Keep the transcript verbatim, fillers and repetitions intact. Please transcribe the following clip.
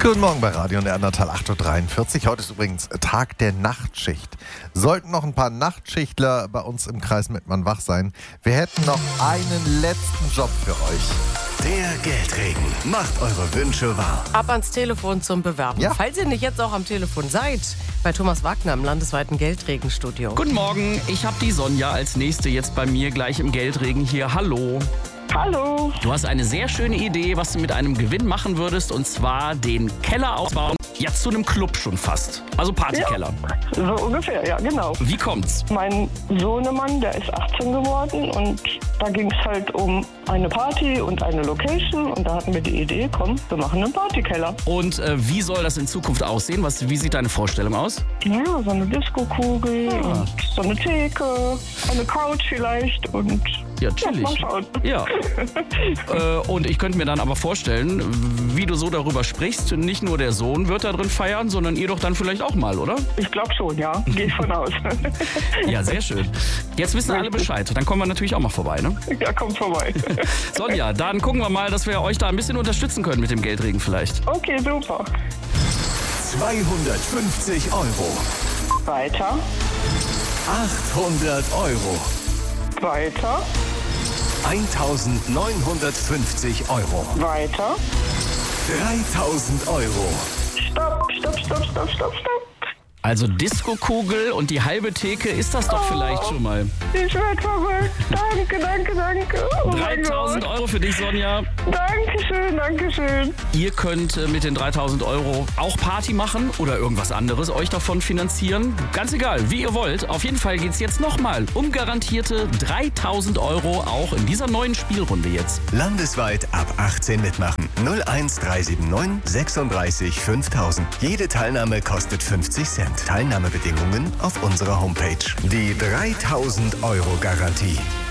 Guten Morgen bei Radio Neandertal acht Uhr dreiundvierzig. Heute ist übrigens Tag der Nachtschicht. Sollten noch ein paar Nachtschichtler bei uns im Kreis Mettmann wach sein, wir hätten noch einen letzten Job für euch. Der Geldregen macht eure Wünsche wahr. Ab ans Telefon zum Bewerben. Ja. Falls ihr nicht jetzt auch am Telefon seid, bei Thomas Wagner im landesweiten Geldregenstudio. Guten Morgen, ich habe die Sonja als Nächste jetzt bei mir gleich im Geldregen hier. Hallo. Hallo. Du hast eine sehr schöne Idee, was du mit einem Gewinn machen würdest, und zwar den Keller ausbauen. Ja, zu einem Club schon fast. Also Partykeller. Ja, so ungefähr, ja, genau. Wie kommt's? Mein Sohnemann, der ist achtzehn geworden und da ging es halt um eine Party und eine Location und da hatten wir die Idee, komm, wir machen einen Partykeller. Und äh, wie soll das in Zukunft aussehen? Was, wie sieht deine Vorstellung aus? Ja, so eine Disco-Kugel Ah. und so eine Theke, eine Couch vielleicht und Ja, chillig. mal schauen. Ja. äh, und ich könnte mir dann aber vorstellen, wie du so darüber sprichst, nicht nur der Sohn wird da drin feiern, sondern ihr doch dann vielleicht auch mal, oder? Ich glaube schon, ja, gehe ich von aus. Ja, sehr schön. Jetzt wissen alle Bescheid. Dann kommen wir natürlich auch mal vorbei, ne? Ja, kommt vorbei. Sonja, dann gucken wir mal, dass wir euch da ein bisschen unterstützen können mit dem Geldregen vielleicht. Okay, super. zweihundertfünfzig Euro. Weiter, achthundert Euro. weiter, eintausendneunhundertfünfzig Euro. weiter. dreitausend Euro. Stopp, stopp, stopp, stopp, stopp, stopp. Also Disco-Kugel und die halbe Theke, ist das doch vielleicht schon mal. Ich werde verrückt. Danke, danke, danke. Oh mein dreitausend Gott. Euro für dich, Sonja. Dankeschön, Dankeschön. Ihr könnt äh, mit den dreitausend Euro auch Party machen oder irgendwas anderes euch davon finanzieren. Ganz egal, wie ihr wollt. Auf jeden Fall geht's jetzt nochmal um garantierte dreitausend Euro auch in dieser neuen Spielrunde jetzt. Landesweit ab achtzehn mitmachen. null eins drei sieben neun sechsunddreißig fünftausend. Jede Teilnahme kostet fünfzig Cent. Teilnahmebedingungen auf unserer Homepage. Die dreitausend Euro Garantie.